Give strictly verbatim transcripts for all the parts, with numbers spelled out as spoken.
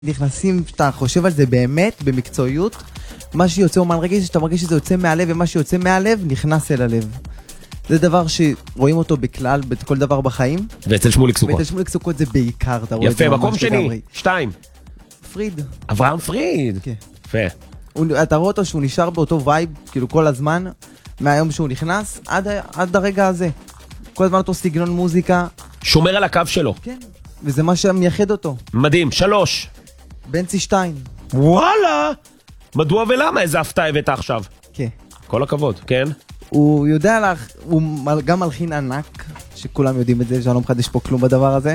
נכנסים, אתה חושב על זה באמת, במקצועיות, מה שיוצא אומן רגש, שאתה מרגיש שזה יוצא מהלב, ומה שיוצא מהלב נכנס אל הלב. זה דבר שרואים אותו בכלל, בכל דבר בחיים. ואצל שמוליק סוכות. ואצל שמוליק סוכות זה בעיקר, אתה רואה את זה יפה, ממש מקום שני, לגמרי. שתיים. פריד. אברהם פריד. כן. יפה. הוא, אתה רואה אותו שהוא נשאר באותו וייב, כאילו כל הזמן, מהיום שהוא נכנס, עד, עד הרגע הזה. כל הזמן אותו סגנון מוזיקה. שומר על הקו שלו. כן. וזה מה שמייחד אותו. מדהים, שלוש. בנצי שטיין. וואלה! מדוע ולמה? איזה הפתעה הבאת עכשיו? כן. כל הכבוד, כן? הוא יודע לך, הוא גם מלחין ענק, שכולם יודעים את זה, שאני לא מחדש פה כלום בדבר הזה.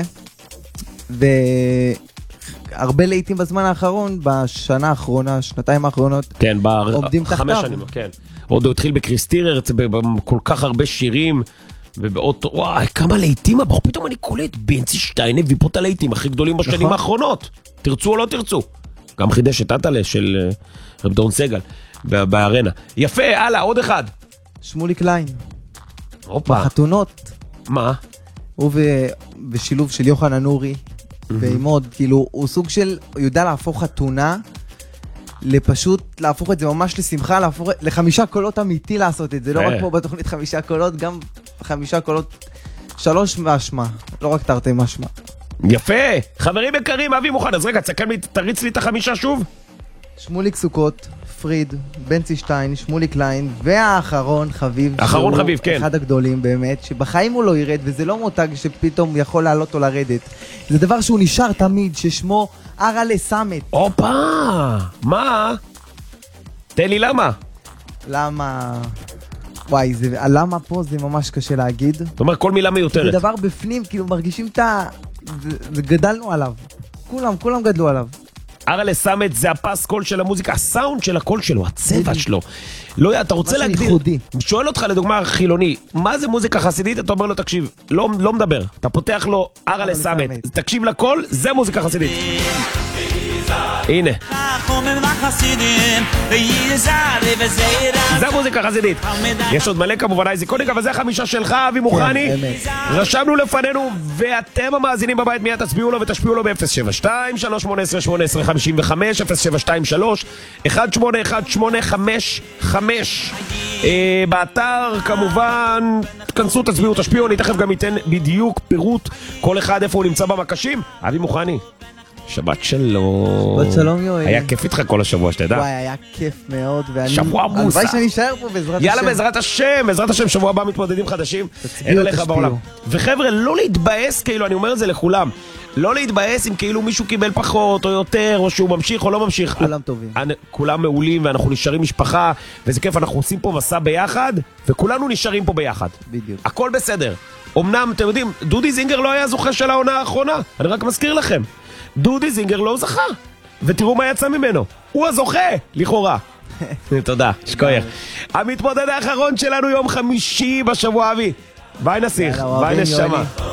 והרבה לעיתים בזמן האחרון, בשנה האחרונה, שנתיים האחרונות, כן, עומדים בחמש תחתיו. שנים, כן. עוד הוא התחיל בקריסטירר, בכל כך הרבה שירים, ובאוטו, וואי, כמה לעיתים הבחור, פתאום אני קולט, בנצי שטיין הביא פה את הלעיתים הכי גדולים בשנים האחרונות. תרצו או לא תרצו. גם חידש את הטלה של רב דורון סגל, בארנה. יפה, הלאה, עוד אחד. שמוליק ליין. הופה. בחתונות. מה? הוא בשילוב של יוחנן נורי, ועימוד, כאילו, הוא סוג של, הוא יודע להפוך חתונה, לפשוט להפוך את זה ממש לשמחה, להפוך לחמישה קולות אמיתי לעשות את זה, לא רק פה בתוכנית חמישה קולות, גם חמישה קולות, שלוש משמע, לא רק תרתי משמע. יפה, חברים יקרים, אבי מוכן, אז רגע, תריץ לי את החמישה שוב. שמוליק סוכות, פריד, בנצי שטיין, שמוליק ליין, והאחרון חביב, אחרון חביב, כן. אחד הגדולים באמת, שבחיים הוא לא ירד, וזה לא מותג שפתאום יכול לעלות או לרדת. זה דבר שהוא נשאר תמיד, ששמו אראלה סאמט. הופה, מה? תן לי למה. למה? וואי, זה, הלמה פה זה ממש קשה להגיד. זאת אומרת, כל מילה מיותרת. זה דבר בפנים, כאילו מרגישים את ה... זה, זה גדלנו עליו. כולם, כולם גדלו עליו. אראלה סאמט זה הפס קול של המוזיקה, הסאונד של הקול שלו, הצבע שלו. לא, אתה רוצה להגדיר, שואל אותך לדוגמה חילוני, מה זה מוזיקה חסידית? אתה אומר לו, תקשיב, לא, לא מדבר. אתה פותח לו אראלה סאמט, תקשיב לקול, זה מוזיקה חסידית. הנה. זה מוזיקה חסידית. יש עוד מלא כמובן איזיקוניק, אבל זה החמישה שלך, אבי מוכני. רשמנו לפנינו, ואתם המאזינים בבית מיד תצביעו לו ותשפיעו לו ב-אפס שבע שתיים שלוש שמונה עשרה שמונה עשרה חמישים וחמש, אפס שבע שתיים שלוש אחת שמונה אחת שמונה חמש חמש. באתר כמובן, תכנסו, תצביעו, תשפיעו, אני תכף גם אתן בדיוק פירוט כל אחד איפה הוא נמצא במקשים. אבי מוכני, שבת שלום. שבת שלום יואל. היה כיף איתך כל השבוע, שתדע. וואי, היה כיף מאוד. ואני... שבוע עמוס. הלוואי שאני אשאר פה בעזרת השם. יאללה, בעזרת השם, בעזרת השם, שבוע הבא מתמודדים חדשים. אין עליך בעולם. וחבר'ה, לא להתבאס, כאילו, אני אומר את זה לכולם. לא להתבאס אם כאילו מישהו קיבל פחות או יותר, או שהוא ממשיך או לא ממשיך. כולם טובים. כולם מעולים, ואנחנו נשארים משפחה, וזה כיף, אנחנו עושים פה מסע ביחד, וכולנו נשארים פה ביחד. בדיוק. הכל בסדר. אמנם, אתם יודעים, דודי זינגר לא היה זוכה של העונה האחרונה. אני רק מזכיר לכם. דודי זינגר לא זכה, ותראו מה יצא ממנו, הוא הזוכה, לכאורה. תודה, שכוייך. המתמודד האחרון שלנו יום חמישי בשבוע, אבי. ביי נסיך, ביי נשמה.